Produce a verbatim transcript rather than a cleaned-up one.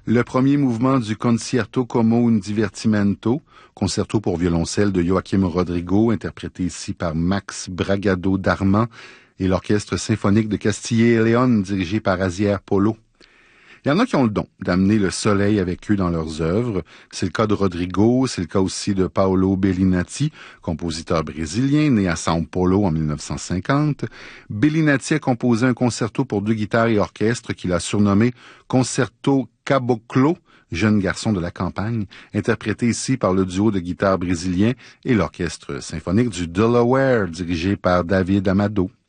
Le premier mouvement du Concerto como un divertimento, concerto pour violoncelle de Joaquim Rodrigo, interprété ici par Max Bragado d'Armand, et l'Orchestre symphonique de Castille et Léon, dirigé par Asier Polo. Il y en a qui ont le don d'amener le soleil avec eux dans leurs œuvres. C'est le cas de Rodrigo, c'est le cas aussi de Paolo Bellinati, compositeur brésilien, né à São Paulo en mille neuf cent cinquante. Bellinati a composé un concerto pour deux guitares et orchestre qu'il a surnommé Concerto Caboclo, jeune garçon de la campagne, interprété ici par le duo de guitares brésilien et l'Orchestre symphonique du Delaware, dirigé par David Amado.